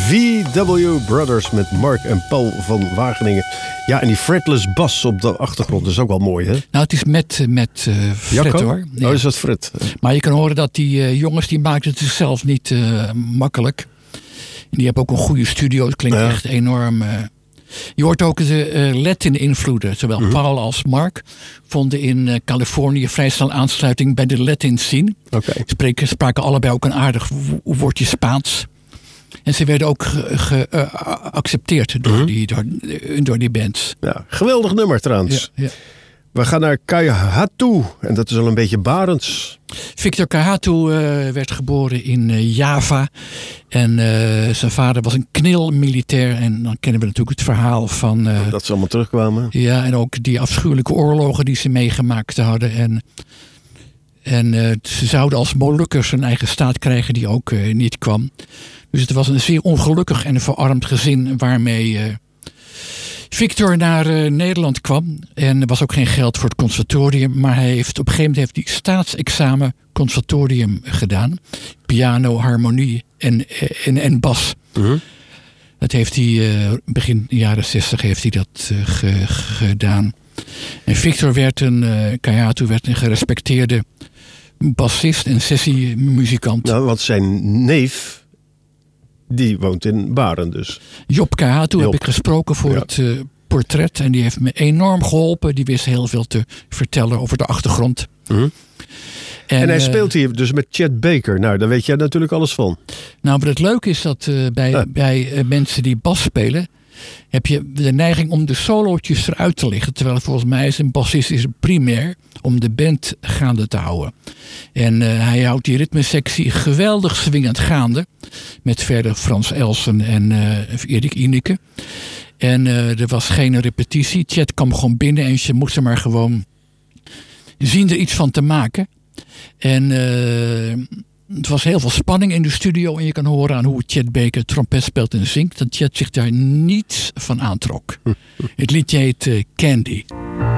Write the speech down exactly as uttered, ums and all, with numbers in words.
V W Brothers met Mark en Paul van Wageningen. Ja, en die fretless bas op de achtergrond is ook wel mooi, hè? Nou, het is met, met uh, Fred, Jacco? hoor. Ja. Oh, is dat Fred? Maar je kan horen dat die uh, jongens, die maakten het zichzelf niet uh, makkelijk. En die hebben ook een goede studio. Het klinkt ja. echt enorm... Uh, je hoort ook de uh, Latin-invloeden. Zowel mm-hmm. Paul als Mark vonden in uh, Californië vrij snel aansluiting bij de Latin-scene. Okay. Spreken, spraken allebei ook een aardig woordje Spaans. En ze werden ook geaccepteerd ge, uh, door, mm-hmm. die, door, door die bands. Ja, geweldig nummer trouwens. Ja, ja. We gaan naar Kaihatu. En dat is al een beetje Barends. Victor Kaihatu uh, werd geboren in uh, Java. En uh, zijn vader was een knil-militair. En dan kennen we natuurlijk het verhaal van... Uh, dat ze allemaal terugkwamen. Ja, en ook die afschuwelijke oorlogen die ze meegemaakt hadden. En, en uh, ze zouden als Molukkers een eigen staat krijgen die ook uh, niet kwam. Dus het was een zeer ongelukkig en verarmd gezin waarmee... Uh, Victor naar uh, Nederland kwam en er was ook geen geld voor het conservatorium, maar hij heeft op een gegeven moment heeft hij staatsexamen conservatorium gedaan, piano, harmonie en, en, en bas. Uh-huh. Dat heeft hij uh, begin jaren zestig heeft hij dat uh, ge, gedaan. En Victor werd een uh, Kaihatu werd een gerespecteerde bassist en sessiemuzikant. Nou, want zijn neef, die woont in Baren dus. Job Kaihatu Job. heb ik gesproken voor ja. het uh, portret. En die heeft me enorm geholpen. Die wist heel veel te vertellen over de achtergrond. Uh-huh. En, en hij uh, speelt hier dus met Chet Baker. Nou, daar weet jij natuurlijk alles van. Nou, wat het leuke is dat uh, bij, ja. bij uh, mensen die bas spelen... heb je de neiging om de solootjes eruit te liggen. Terwijl volgens mij is een bassist is primair om de band gaande te houden. En uh, hij houdt die ritmesectie geweldig swingend gaande. Met verder Frans Elsen en uh, Erik Ineke. En uh, er was geen repetitie. Chet kwam gewoon binnen en je moest er maar gewoon zien er iets van te maken. En... Uh, Het was heel veel spanning in de studio. En je kan horen aan hoe Chet Baker trompet speelt en zingt. Dat Chet zich daar niets van aantrok. Het liedje heet uh, Candy.